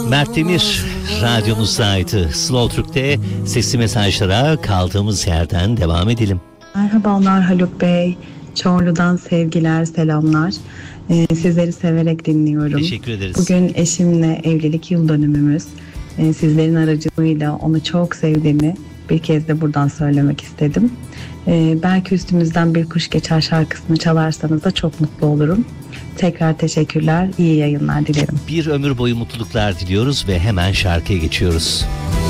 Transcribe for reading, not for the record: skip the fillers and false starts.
Mert Demir radyomuzdaydı. Slow Türk'te sesli mesajlara kaldığımız yerden devam edelim. Merhabalar Haluk Bey. Çorlu'dan sevgiler, selamlar. Sizleri severek dinliyorum. Teşekkür ederiz. Bugün eşimle evlilik yıl dönümümüz. Sizlerin aracılığıyla onu çok sevdiğimi bir kez de buradan söylemek istedim. Belki üstümüzden bir kuş geçer şarkısını çalarsanız da çok mutlu olurum. Tekrar teşekkürler, iyi yayınlar dilerim. Bir ömür boyu mutluluklar diliyoruz ve hemen şarkıya geçiyoruz.